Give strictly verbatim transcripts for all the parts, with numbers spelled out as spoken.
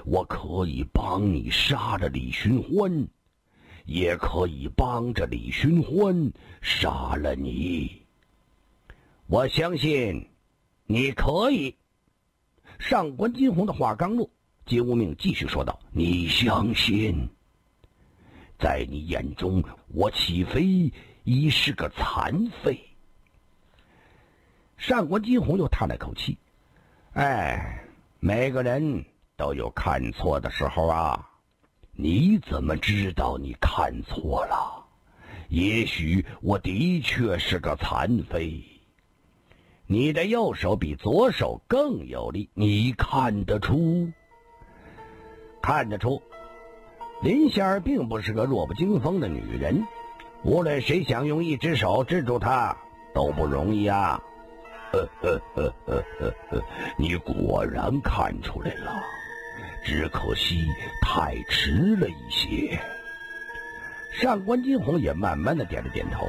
我可以帮你杀了李寻欢，也可以帮着李寻欢杀了你。我相信你可以。上官金鸿的话刚落，金无命继续说道：你相信？在你眼中，我岂非已是个残废？上官金鸿又叹了口气：哎，每个人都有看错的时候啊，你怎么知道你看错了？也许我的确是个残废。你的右手比左手更有力，你看得出？看得出。林仙儿并不是个弱不禁风的女人，无论谁想用一只手制住她都不容易啊。呵呵呵呵呵呵，你果然看出来了，只可惜太迟了一些。上官金鸿也慢慢的点了点头。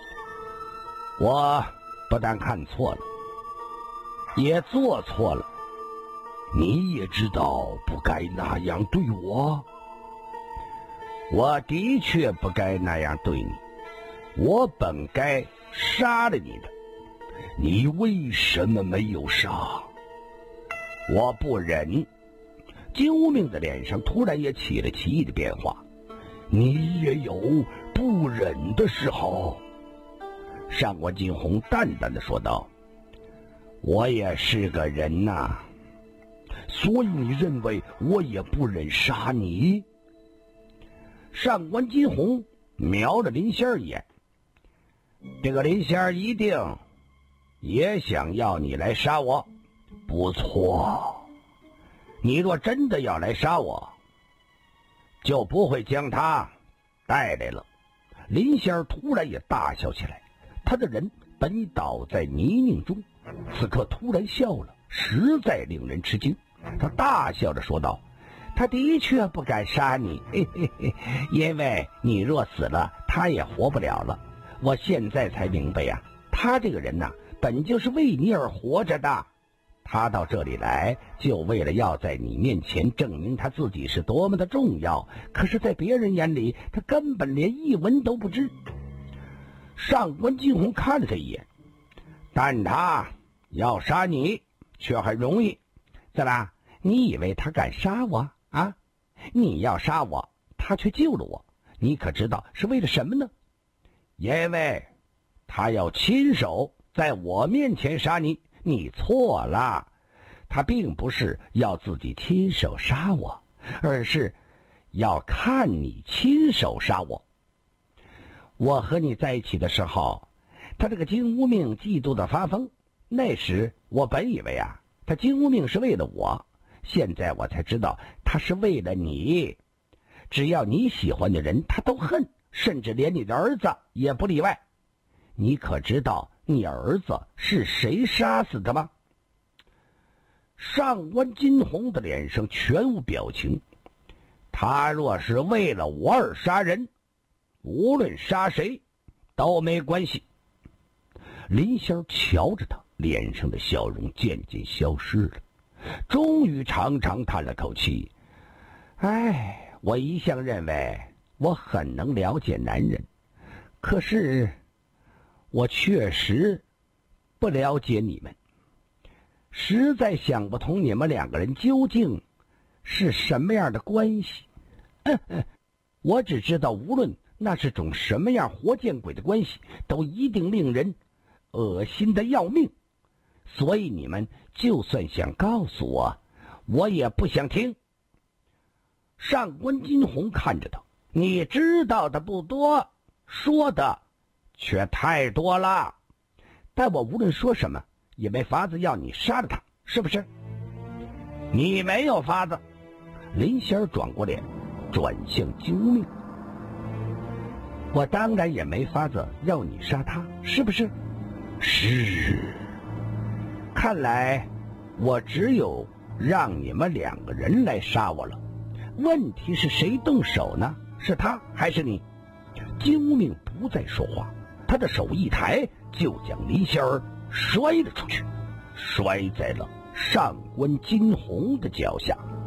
我不但看错了，也做错了。你也知道不该那样对我。我的确不该那样对你，我本该杀了你的。你为什么没有杀？我不忍。金无命的脸上突然也起了奇异的变化。你也有不忍的时候。上官金鸿淡淡的说道：我也是个人呐、啊，所以你认为我也不忍杀你？上官金鸿瞄了林仙儿一眼，这个林仙儿一定也想要你来杀我。不错，你若真的要来杀我，就不会将他带来了。林仙儿突然也大笑起来，他的人本已倒在泥泞中，此刻突然笑了，实在令人吃惊。他大笑着说道：他的确不敢杀你，嘿嘿嘿，因为你若死了，他也活不了了。我现在才明白呀、啊，他这个人呐、啊，本就是为你而活着的。他到这里来，就为了要在你面前证明他自己是多么的重要。可是，在别人眼里，他根本连一文都不知。上官金鸿看了他一眼，但他要杀你却很容易。怎么？你以为他敢杀我啊？你要杀我，他却救了我，你可知道是为了什么呢？因为他要亲手在我面前杀你。你错了，他并不是要自己亲手杀我，而是要看你亲手杀我。我和你在一起的时候，他这个金无命嫉妒的发疯，那时我本以为啊，他金无命是为了我，现在我才知道他是为了你。只要你喜欢的人他都恨，甚至连你的儿子也不例外。你可知道你儿子是谁杀死的吗？上官金鸿的脸上全无表情。他若是为了我而杀人，无论杀谁都没关系。林仙瞧着他，脸上的笑容渐渐消失了，终于长长叹了口气。哎，我一向认为我很能了解男人，可是我确实不了解你们，实在想不通你们两个人究竟是什么样的关系。嗯嗯，我只知道无论那是种什么样活见鬼的关系，都一定令人恶心的要命。所以你们就算想告诉我，我也不想听。上官金鸿看着他，你知道的不多，说的却太多了，但我无论说什么也没法子要你杀了他，是不是？你没有法子。林仙儿转过脸转向金无命，我当然也没法子要你杀他，是不是？是。看来我只有让你们两个人来杀我了。问题是谁动手呢？是他还是你？金无命不再说话，他的手一抬，就将林仙儿摔了出去，摔在了上官金鸿的脚下。